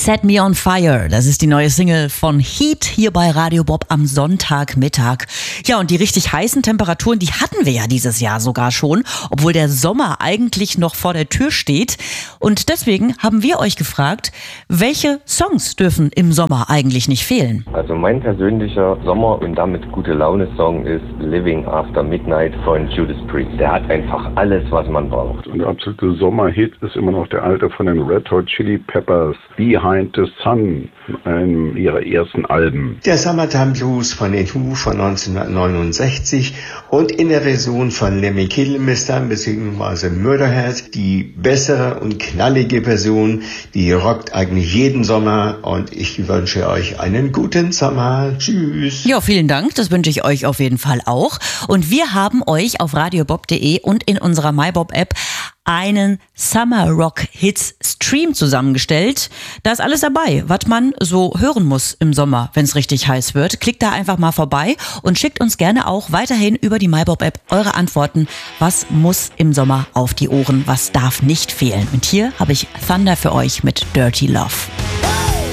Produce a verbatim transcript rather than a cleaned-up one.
Set Me on Fire, das ist die neue Single von Heat hier bei Radio Bob am Sonntagmittag. Ja, und die richtig heißen Temperaturen, die hatten wir ja dieses Jahr sogar schon, obwohl der Sommer eigentlich noch vor der Tür steht. Und deswegen haben wir euch gefragt, welche Songs dürfen im Sommer eigentlich nicht fehlen? Also mein persönlicher Sommer- und damit gute Laune-Song ist Living After Midnight von Judas Priest. Der hat einfach alles, was man braucht. Und der absolute Sommerhit ist immer noch der alte von den Red Hot Chili Peppers, Behind the Sun, einem ihrer ersten Alben. Der Summertime Blues von den Who von neunzehnhundertneunundsechzig und in der Version von Lemmy Kilmister bzw. Murderhead die bessere und knallige Version, die rockt eigentlich jeden Sommer und ich wünsche euch einen guten Sommer. Tschüss. Ja, vielen Dank, das wünsche ich euch auf jeden Fall auch. Und wir haben euch auf radiobob punkt de und in unserer MyBob-App einen Summer Rock Hits Stream zusammengestellt. Da ist alles dabei, was man so hören muss im Sommer, wenn es richtig heiß wird. Klickt da einfach mal vorbei und schickt uns gerne auch weiterhin über die MyBob-App eure Antworten. Was muss im Sommer auf die Ohren? Was darf nicht fehlen? Und hier habe ich Thunder für euch mit Dirty Love.